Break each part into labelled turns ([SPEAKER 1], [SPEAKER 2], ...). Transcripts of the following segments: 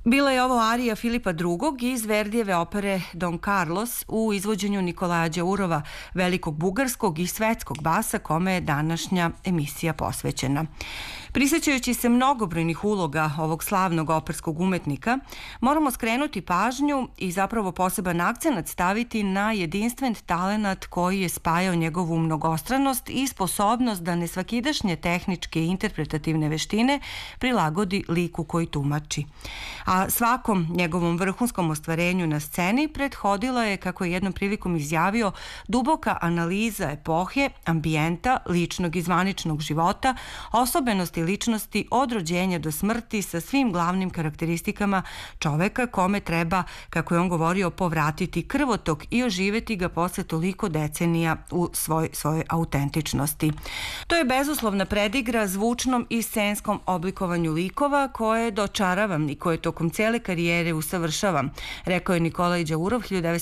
[SPEAKER 1] Bila je ovo arija Filipa II. Iz Verdijeve opere Don Carlos u izvođenju Nikolaja Đaurova, velikog bugarskog i svetskog basa kome je današnja emisija posvećena. Prisećajući se mnogobrojnih uloga ovog slavnog operskog umetnika, moramo skrenuti pažnju i zapravo poseban akcenat staviti na jedinstven talenat koji je spajao njegovu mnogostranost i sposobnost da nesvakidašnje tehničke i interpretativne veštine prilagodi liku koji tumači. A svakom njegovom vrhunskom ostvarenju na sceni prethodila je, kako je jednom prilikom izjavio, duboka analiza epohe, ambijenta, ličnog i zvaničnog života, osobenosti ličnosti od rođenja do smrti sa svim glavnim karakteristikama čoveka kome treba, kako je on govorio, povratiti krvotok i oživeti ga posle toliko decenija u svojoj autentičnosti. To je bezuslovna predigra zvučnom i scenskom oblikovanju likova koje dočaravam i koje tokom cele karijere usavršavam, rekao je Nikolaj Đaurov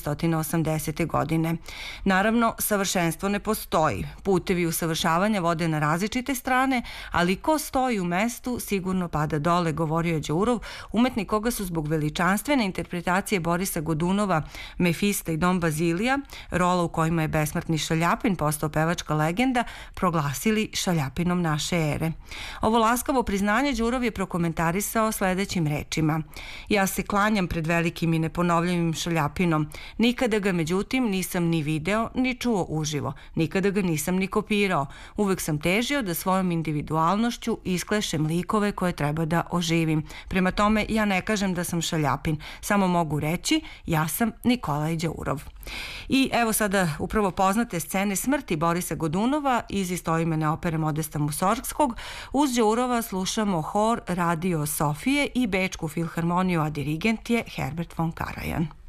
[SPEAKER 1] 1980. godine. Naravno, savršenstvo ne postoji. Putevi usavršavanja vode na različite strane, ali ko stoji u mestu, sigurno pada dole, govorio je Đaurov, umetnik koga su zbog veličanstvene interpretacije Borisa Godunova, Mefista i Don Bazilija, rola u kojima je besmrtni Šaljapin postao pevačka legenda, proglasili Šaljapinom naše ere. Ovo laskavo priznanje Đaurov je prokomentarisao sledećim rečima: ja se klanjam pred velikim i neponovljivim Šaljapinom. Nikada ga, međutim, nisam ni video, ni čuo uživo. Nikada ga nisam ni kopirao. Uvek sam težio da svojom individualnošću isklešem likove koje treba da oživim. Prema tome, ja ne kažem da sam Šaljapin. Samo mogu reći, ja sam Nikolaj Đaurov. I evo sada upravo poznate scene smrti Borisa Godunova iz istoimene opere Modesta Musorgskog. Uz Đaurova slušamo hor Radio Sofije i Bečku filharmoniju, a dirigent je Herbert von Karajan.